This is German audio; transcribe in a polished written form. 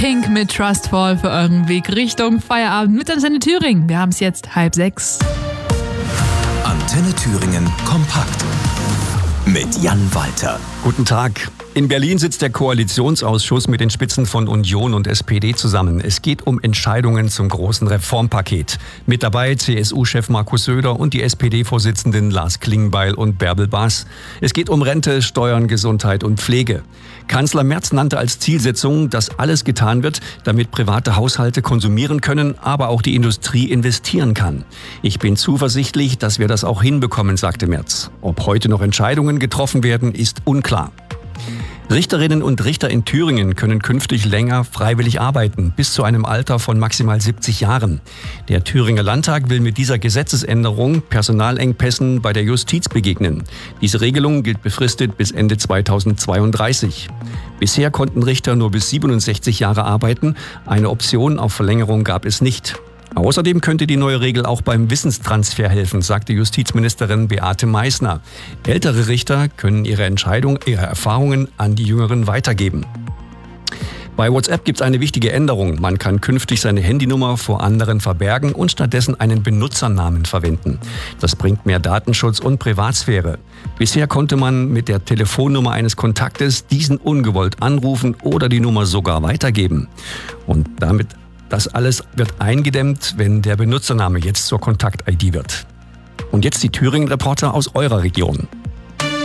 Pink mit Trustfall für euren Weg Richtung Feierabend mit Antenne Thüringen. Wir haben es jetzt 5:30. Antenne Thüringen kompakt mit Jan Walter. Guten Tag. In Berlin sitzt der Koalitionsausschuss mit den Spitzen von Union und SPD zusammen. Es geht um Entscheidungen zum großen Reformpaket. Mit dabei CSU-Chef Markus Söder und die SPD-Vorsitzenden Lars Klingbeil und Bärbel Baas. Es geht um Rente, Steuern, Gesundheit und Pflege. Kanzler Merz nannte als Zielsetzung, dass alles getan wird, damit private Haushalte konsumieren können, aber auch die Industrie investieren kann. Ich bin zuversichtlich, dass wir das auch hinbekommen, sagte Merz. Ob heute noch Entscheidungen getroffen werden, ist unklar. Richterinnen und Richter in Thüringen können künftig länger freiwillig arbeiten, bis zu einem Alter von maximal 70 Jahren. Der Thüringer Landtag will mit dieser Gesetzesänderung Personalengpässen bei der Justiz begegnen. Diese Regelung gilt befristet bis Ende 2032. Bisher konnten Richter nur bis 67 Jahre arbeiten. Eine Option auf Verlängerung gab es nicht. Außerdem könnte die neue Regel auch beim Wissenstransfer helfen, sagte Justizministerin Beate Meißner. Ältere Richter können ihre Erfahrungen an die Jüngeren weitergeben. Bei WhatsApp gibt es eine wichtige Änderung. Man kann künftig seine Handynummer vor anderen verbergen und stattdessen einen Benutzernamen verwenden. Das bringt mehr Datenschutz und Privatsphäre. Bisher konnte man mit der Telefonnummer eines Kontaktes diesen ungewollt anrufen oder die Nummer sogar weitergeben. Und das alles wird eingedämmt, wenn der Benutzername jetzt zur Kontakt-ID wird. Und jetzt die Thüringen-Reporter aus eurer Region.